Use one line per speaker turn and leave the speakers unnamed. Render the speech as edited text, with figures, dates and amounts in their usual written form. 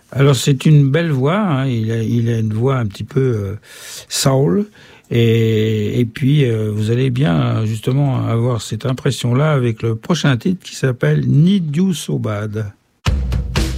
Alors c'est une belle voix, hein. Il a une voix un petit peu soul, et puis vous allez bien justement avoir cette impression-là avec le prochain titre qui s'appelle Need You So Bad.